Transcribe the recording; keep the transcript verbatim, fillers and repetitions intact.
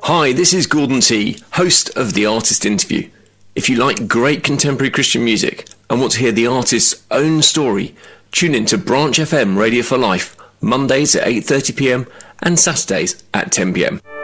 Hi, this is Gordon T, host of The Artist Interview. If you like great contemporary Christian music and want to hear the artist's own story, tune in to Branch F M Radio for Life, Mondays at eight thirty p m and Saturdays at ten p m.